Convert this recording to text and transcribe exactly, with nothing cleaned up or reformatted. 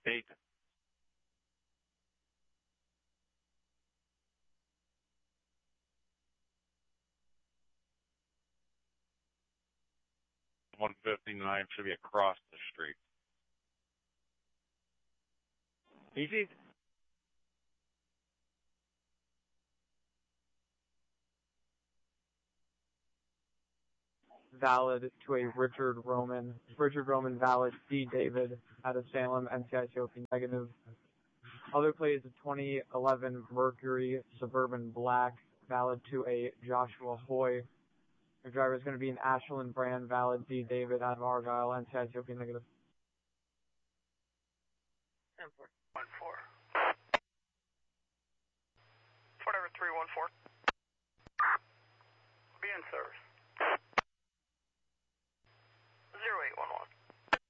Eight. one fifty-nine should be across the street. Easy. Valid to a Richard Roman. Richard Roman valid D. David out of Salem, N C I C O P negative. Other plays of twenty eleven Mercury Suburban Black valid to a Joshua Hoy. The driver is going to be an Ashland Brand valid D. David out of Argyle, N C I C O P negative. ten four. one four. Fort Everett three one four. Be in service.